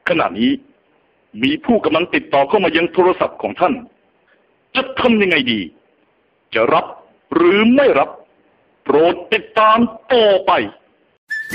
ขณะนี้มีผู้กำลังติดต่อเข้ามายังโทรศัพท์ของท่านจะทำยังไงดีจะรับหรือไม่รับโปรดติดตามต่อไป